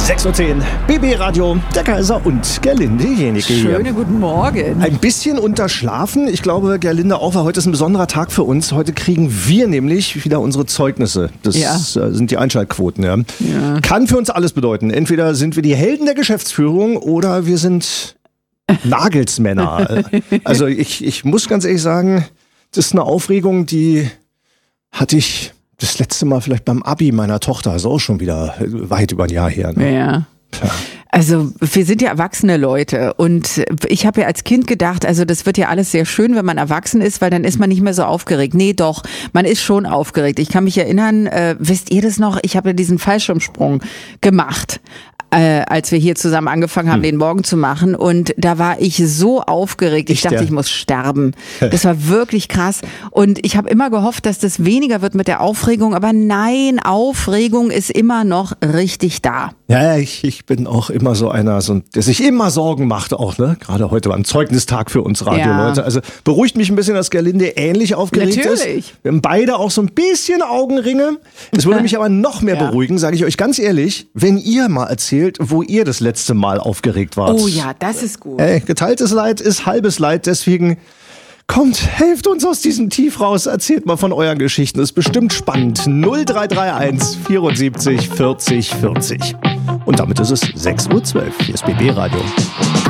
6:10 Uhr, BB Radio, der Kaiser und Gerlinde Jenike hier. Schönen guten Morgen. Ein bisschen unterschlafen. Ich glaube, Gerlinde auch, weil heute ist ein besonderer Tag für uns. Heute kriegen wir nämlich wieder unsere Zeugnisse. Das sind die Einschaltquoten. Ja. Kann für uns alles bedeuten. Entweder sind wir die Helden der Geschäftsführung oder wir sind Nagelsmänner. Also ich muss ganz ehrlich sagen, das ist eine Aufregung, die hatte ich das letzte Mal vielleicht beim Abi meiner Tochter, ist auch schon wieder weit über ein Jahr her. Ne? Ja. Also wir sind ja erwachsene Leute und ich habe ja als Kind gedacht, also das wird ja alles sehr schön, wenn man erwachsen ist, weil dann ist man nicht mehr so aufgeregt. Nee, doch, man ist schon aufgeregt. Ich kann mich erinnern, wisst ihr das noch? Ich habe ja diesen Fallschirmsprung gemacht. Als wir hier zusammen angefangen haben, den morgen zu machen. Und da war ich so aufgeregt. Ich dachte, ich muss sterben. Das war wirklich krass. Und ich habe immer gehofft, dass das weniger wird mit der Aufregung. Aber nein, Aufregung ist immer noch richtig da. Ja, ich bin auch immer so einer, der sich immer Sorgen macht auch, ne? Gerade heute war ein Zeugnistag für uns Radioleute. Ja. Also beruhigt mich ein bisschen, dass Gerlinde ähnlich aufgeregt ist. Wir haben beide auch so ein bisschen Augenringe. Es würde mich aber noch mehr beruhigen, sage ich euch ganz ehrlich, wenn ihr mal erzählt, wo ihr das letzte Mal aufgeregt wart. Oh ja, das ist gut. Geteiltes Leid ist halbes Leid, deswegen kommt, helft uns aus diesem Tief raus, erzählt mal von euren Geschichten, das ist bestimmt spannend. 0331 74 40 40. Und damit ist es 6:12 Uhr, hier ist BB Radio.